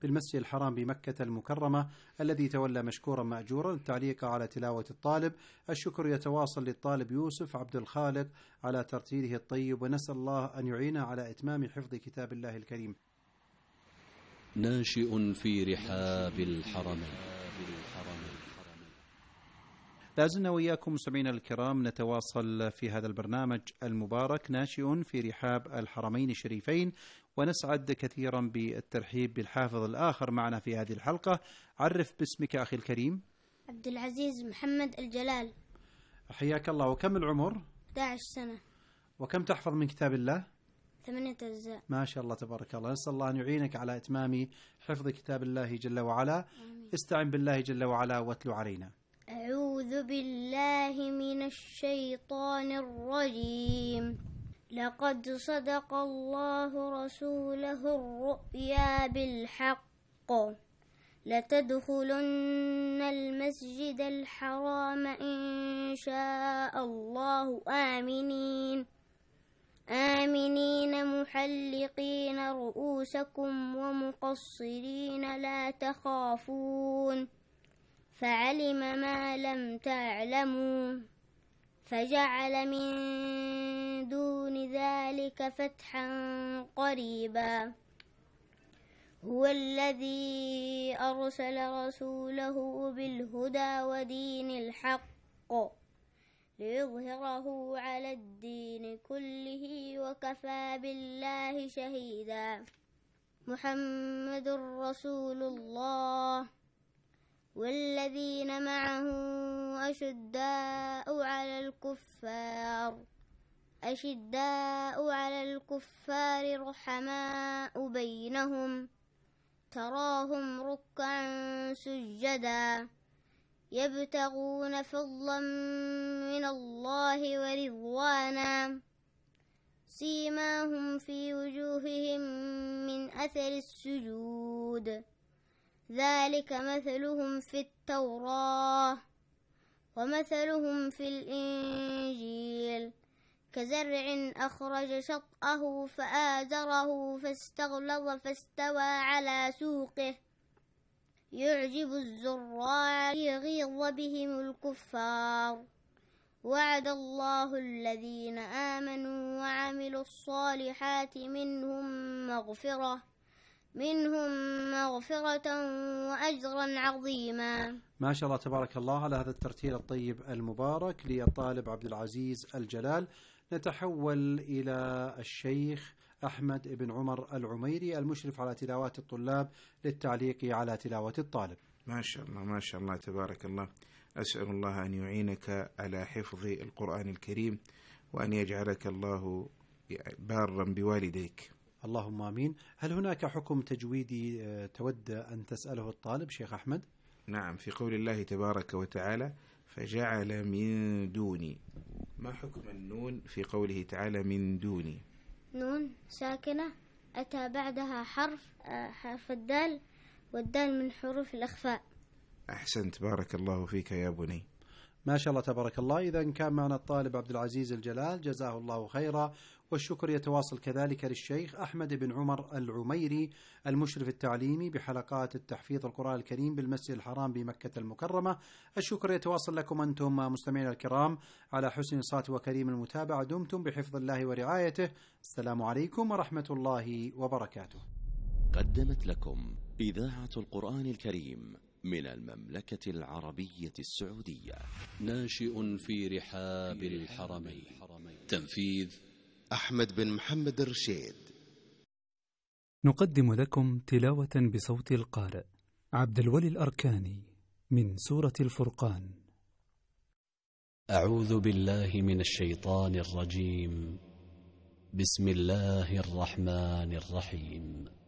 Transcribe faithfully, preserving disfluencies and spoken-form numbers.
بالمسجد الحرام بمكة المكرمة، الذي تولى مشكورا مأجورا التعليق على تلاوة الطالب. الشكر يتواصل للطالب يوسف عبد الخالق على ترتيله الطيب، ونسأل الله أن يعينه على إتمام حفظ كتاب الله الكريم. ناشئ في رحاب الحرمين. لازلنا وإياكم مستمعينا الكرام نتواصل في هذا البرنامج المبارك ناشئ في رحاب الحرمين الشريفين، ونسعد كثيرا بالترحيب بالحافظ الآخر معنا في هذه الحلقة. عرف باسمك أخي الكريم. عبد العزيز محمد الجلال. حياك الله. وكم العمر؟ أحد عشر سنة. وكم تحفظ من كتاب الله؟ ثمانية أجزاء. ما شاء الله تبارك الله. نسأل الله أن يعينك على إتمام حفظ كتاب الله جل وعلا. آمين. استعن بالله جل وعلا واتلو علينا. أعوذ بالله من الشيطان الرجيم. لقد صدق الله رسوله الرؤيا بالحق لتدخلن المسجد الحرام إن شاء الله آمنين آمنين محلقين رؤوسكم ومقصرين لا تخافون فعلم ما لم تعلموا فجعل من دون ذلك فتحا قريبا. هو الذي أرسل رسوله بالهدى ودين الحق ليظهره على الدين كله وكفى بالله شهيدا. محمد رسول الله والذين معه أشداء على الكفار أشداء على الكفار رحماء بينهم تراهم ركعا سجدا يبتغون فضلا من الله ورضوانا سيماهم في وجوههم من أثر السجود ذلك مثلهم في التوراة ومثلهم في الإنجيل كزرع أخرج شطأه فآزره فاستغلظ فاستوى على سوقه يعجب الزراع ليغيظ بهم الكفار. وعد الله الذين آمنوا وعملوا الصالحات منهم مغفرة منهم مغفرة وأجرا عظيما. ما شاء الله تبارك الله على هذا الترتيل الطيب المبارك للطالب عبد العزيز الجلال. نتحول إلى الشيخ أحمد بن عمر العميري المشرف على تلاوات الطلاب للتعليق على تلاوة الطالب. ما شاء الله ما شاء الله تبارك الله. أسأل الله أن يعينك على حفظ القرآن الكريم وأن يجعلك الله بارا بوالديك. اللهم آمين. هل هناك حكم تجويدي تود أن تسأله الطالب شيخ أحمد؟ نعم، في قول الله تبارك وتعالى فجعل من دوني. ما حكم النون في قوله تعالى من دوني؟ نون ساكنة أتى بعدها حرف حرف الدال، والدال من حروف الإخفاء. أحسنت، بارك الله فيك يا بني. ما شاء الله تبارك الله. إذا كان معنا الطالب عبد العزيز الجلال جزاه الله خيرا، والشكر يتواصل كذلك للشيخ أحمد بن عمر العميري المشرف التعليمي بحلقات التحفيظ القرآن الكريم بالمسجد الحرام بمكة المكرمة. الشكر يتواصل لكم أنتم مستمعين الكرام على حسن الصوت وكريم المتابعة. دمتم بحفظ الله ورعايته. السلام عليكم ورحمة الله وبركاته. قدمت لكم إذاعة القرآن الكريم من المملكة العربية السعودية ناشئ في رحاب الحرمين. تنفيذ أحمد بن محمد الرشيد. نقدم لكم تلاوة بصوت القارئ عبد الولي الأركاني من سورة الفرقان. أعوذ بالله من الشيطان الرجيم. بسم الله الرحمن الرحيم.